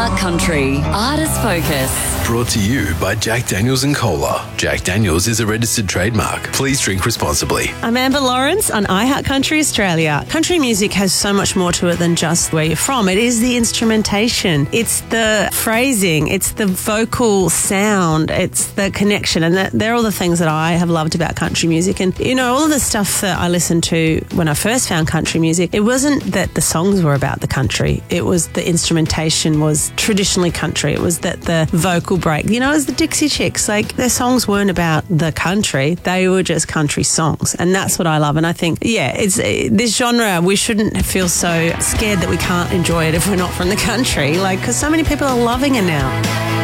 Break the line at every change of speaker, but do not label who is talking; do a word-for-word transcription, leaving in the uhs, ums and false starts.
iHeart Country. Artist Focus.
Brought to you by Jack Daniels and Cola. Jack Daniels is a registered trademark. Please drink responsibly.
I'm Amber Lawrence on iHeart Country Australia. Country music has so much more to it than just where you're from. It is the instrumentation. It's the phrasing. It's the vocal sound. It's the connection. And that, they're all the things that I have loved about country music. And, you know, all of the stuff that I listened to when I first found country music, it wasn't that the songs were about the country. It was the instrumentation was traditionally country. It was that the vocal break, you know, it was the Dixie Chicks. Like, their songs weren't about the country. They were just country songs. And that's what I love. And I think, yeah, it's this genre, we shouldn't feel so scared that we can't enjoy it if we're not from the country. Like, because so many people are loving it now.